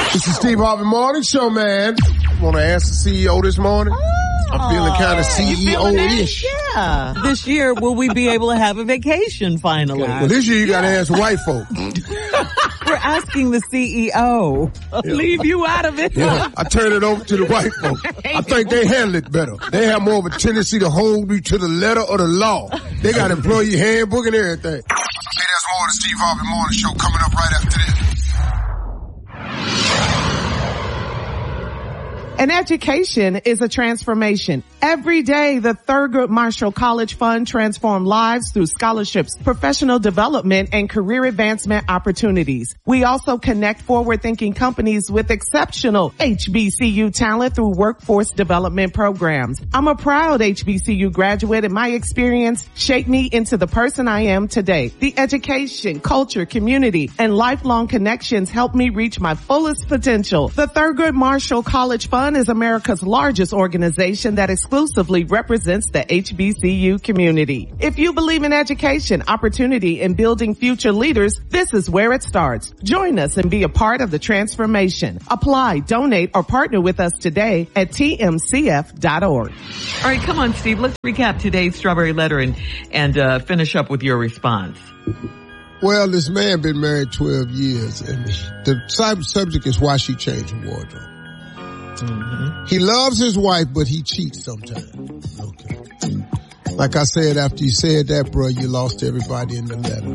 This is Steve Harvey Morning Show, man. Want to ask the CEO this morning? I'm feeling kind of CEO-ish. Yeah. This year, will we be able to have a vacation finally? Well, this year you got to ask white folk. We're asking the CEO. Leave you out of it. Yeah, I turn it over to the white folk. I think they handle it better. They have more of a tendency to hold you to the letter of the law. They got employee handbook and everything. Hey, there's more of the Steve Harvey Morning Show coming up right after this. An education is a transformation. Every day, the Thurgood Marshall College Fund transforms lives through scholarships, professional development, and career advancement opportunities. We also connect forward-thinking companies with exceptional HBCU talent through workforce development programs. I'm a proud HBCU graduate, and my experience shaped me into the person I am today. The education, culture, community, and lifelong connections helped me reach my fullest potential. The Thurgood Marshall College Fund is America's largest organization that exclusively represents the HBCU community. If you believe in education, opportunity, and building future leaders, this is where it starts. Join us and be a part of the transformation. Apply, donate, or partner with us today at tmcf.org. All right, come on, Steve. Let's recap today's Strawberry Letter and finish up with your response. Well, this man been married 12 years, and the subject is why she changed her wardrobe. Mm-hmm. He loves his wife, but he cheats sometimes. Okay. Like I said, after you said that, bro, you lost everybody in the letter.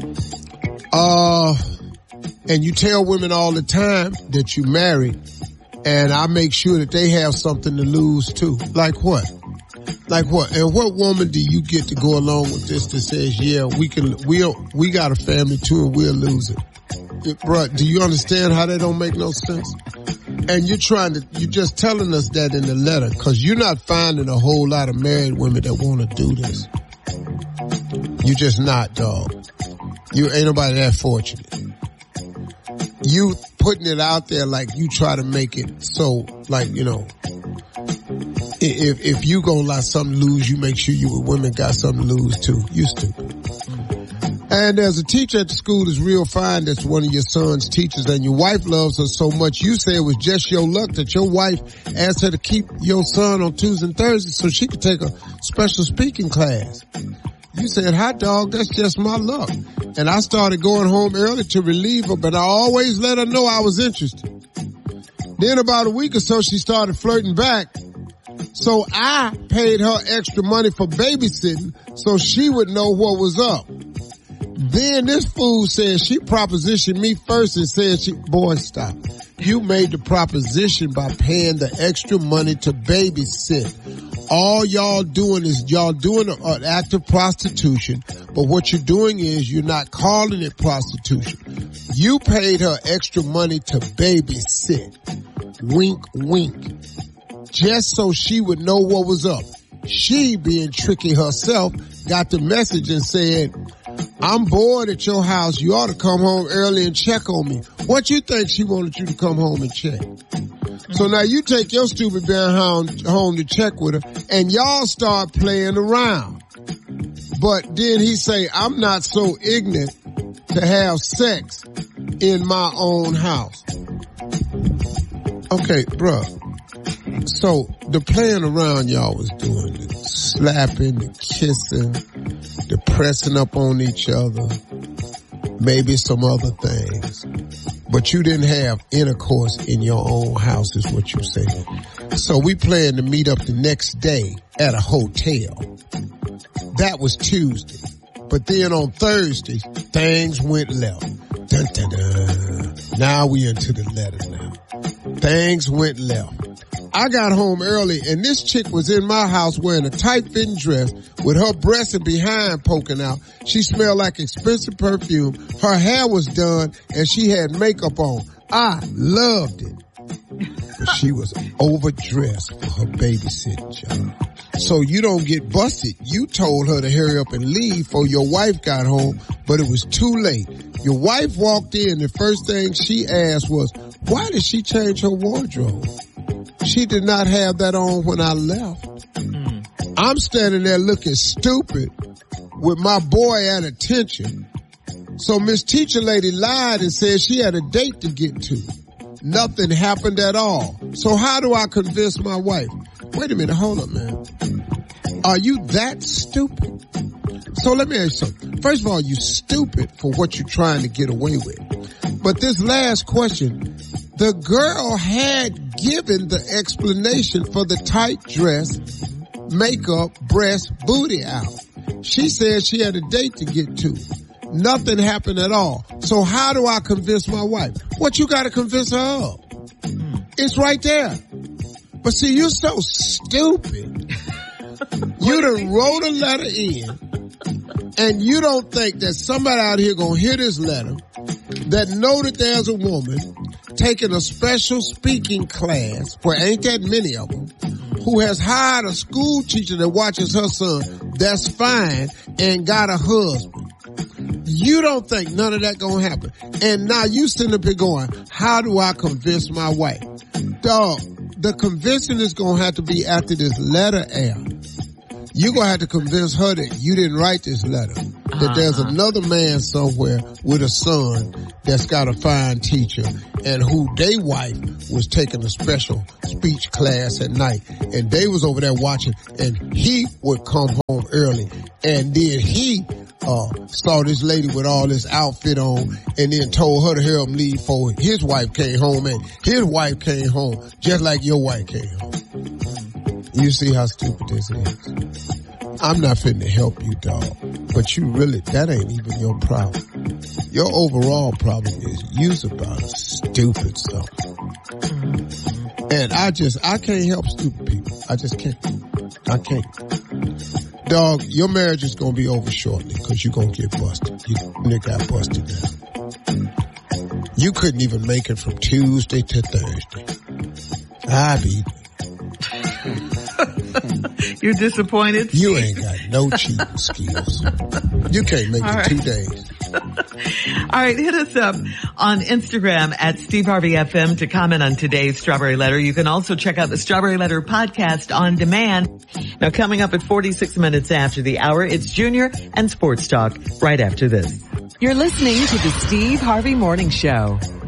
And you tell women all the time that you married, and I make sure that they have something to lose too. Like what? Like what? And what woman do you get to go along with this that says, yeah, we got a family too and we'll lose it? Bruh, do you understand how that don't make no sense? And you're just telling us that in the letter because you're not finding a whole lot of married women that want to do this. You just not, dog. You ain't nobody that fortunate. You putting it out there like you try to make it so, like, you know, if you gonna let something lose, you make sure you with women got something to lose too. You stupid. And there's a teacher at the school that's real fine that's one of your son's teachers, and your wife loves her so much you say it was just your luck that your wife asked her to keep your son on Tuesdays and Thursdays so she could take a special speaking class. You said, hot dog, that's just my luck. And I started going home early to relieve her, but I always let her know I was interested. Then about a week or so, she started flirting back. So I paid her extra money for babysitting so she would know what was up. Then this fool said she propositioned me first and said boy, stop. You made the proposition by paying the extra money to babysit. All y'all doing is y'all doing an act of prostitution, but what you're doing is you're not calling it prostitution. You paid her extra money to babysit. Wink, wink. Just so she would know what was up. She, being tricky herself, got the message and said, I'm bored at your house. You ought to come home early and check on me. What you think she wanted you to come home and check? So now you take your stupid behind home to check with her, and y'all start playing around. But then he say, I'm not so ignorant to have sex in my own house. Okay, bruh. So the playing around y'all was doing, the slapping, the kissing, the pressing up on each other, maybe some other things. But you didn't have intercourse in your own house is what you saying. So we planned to meet up the next day at a hotel. That was Tuesday. But then on Thursday, things went left. Dun, dun, dun. Now we into the letter now. Things went left. I got home early and this chick was in my house wearing a tight-fitting dress with her breasts and behind poking out. She smelled like expensive perfume. Her hair was done and she had makeup on. I loved it. But she was overdressed for her babysitting job. So you don't get busted. You told her to hurry up and leave before your wife got home, but it was too late. Your wife walked in. The first thing she asked was, why did she change her wardrobe? She did not have that on when I left. I'm standing there looking stupid with my boy at attention. So Miss Teacher Lady lied and said she had a date to get to. nothing happened at all. So how do I convince my wife? Wait a minute, hold up, man. Are you that stupid? So let me ask you something. First of all, you stupid for what you're trying to get away with. But this last question, the girl had given the explanation for the tight dress, makeup, breast, booty out. She said she had a date to get to. Nothing happened at all. So how do I convince my wife? What you gotta convince her of? It's right there. But see, you're so stupid. You done wrote a letter in, and you don't think that somebody out here gonna hear this letter that know that there's a woman taking a special speaking class, where ain't that many of them, who has hired a school teacher that watches her son, that's fine, and got a husband. You don't think none of that gonna happen. And now you sitting up here going, how do I convince my wife? Dog, the convincing is gonna have to be after this letter air. You're gonna have to convince her that you didn't write this letter. That there's another man somewhere with a son that's got a fine teacher and who they wife was taking a special speech class at night. And they was over there watching, and he would come home early. And then he saw this lady with all this outfit on and then told her to help him leave for his wife came home, and his wife came home just like your wife came home. You see how stupid this is? I'm not finna help you, dog. But you really, that ain't even your problem. Your overall problem is you's about stupid stuff. And I can't help stupid people. I just can't. I can't. Dog, your marriage is gonna be over shortly because you're gonna get busted. You got busted now. You couldn't even make it from Tuesday to Thursday. I be. You're disappointed? You ain't got no cheating skills. You can't make it 2 days. All right, hit us up on Instagram at Steve Harvey FM to comment on today's Strawberry Letter. You can also check out the Strawberry Letter podcast on demand. Now, coming up at 46 minutes after the hour, it's Junior and Sports Talk right after this. You're listening to the Steve Harvey Morning Show.